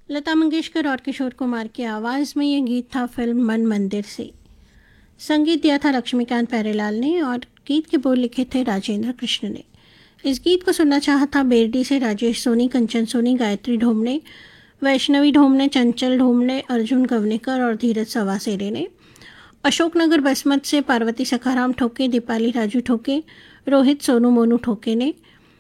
लता मंगेशकर और किशोर कुमार की आवाज़ में ये गीत था फिल्म मन मंदिर से। संगीत दिया था लक्ष्मीकांत प्यारेलाल ने और गीत के बोल लिखे थे राजेंद्र कृष्ण ने। इस गीत को सुनना चाहा था बेरडी से राजेश सोनी, कंचन सोनी, गायत्री ढोमने, वैष्णवी ढोमने, चंचल ढोमने, अर्जुन गवनेकर और धीरज सवासेरे ने। अशोकनगर बसमत से पार्वती सखाराम ठोके, दीपाली राजू ठोके, रोहित सोनू मोनू ठोके ने।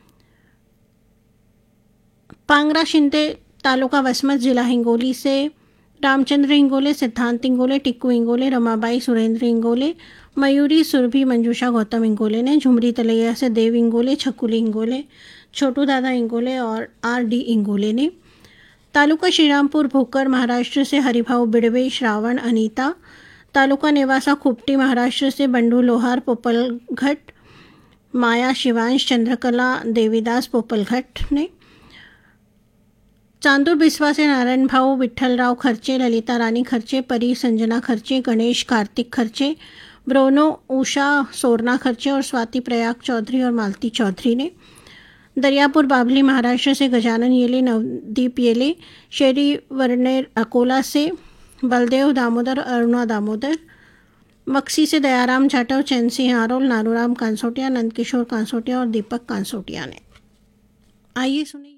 पांगरा शिंदे तालुका वसमत जिला हिंगोली से रामचंद्र इंगोले, सिद्धांत इंगोले, टिक्कू इंगोले, रमाबाई सुरेंद्र इंगोले, मयूरी सुरभि मंजूषा गौतम इंगोले ने। झुमरी तलैया से देव इंगोले, छकुली इंगोले, छोटू दादा इंगोले और R.D. इंगोले ने। तालुका श्रीरामपुर भोकर महाराष्ट्र से हरिभाऊ बिड़वे, श्रावण, अनीता। तालुका नेवासा खुपटी महाराष्ट्र से बंडू लोहार, पोपलघट, माया, शिवांश, चंद्रकला, देवीदास पोपलघट ने। चांदूर बिस्वा से नारायण भाऊ, विठ्ठलराव खर्चे, ललिता रानी खर्चे, परी संजना खर्चे, गणेश कार्तिक खर्चे, ब्रोनो उषा सोरना खर्चे और स्वाति प्रयाग चौधरी और मालती चौधरी ने। दरियापुर बाभली महाराष्ट्र से गजानन येले, नवदीप येले, शेरी वर्नेर अकोला से बलदेव दामोदर, अरुणा दामोदर। मक्सी से दयाराम जाटव, चैन सिंह आरोल, नारूराम कांसोटिया, नंदकिशोर कांसोटिया और दीपक कांसोटिया ने। आइए सुनिए।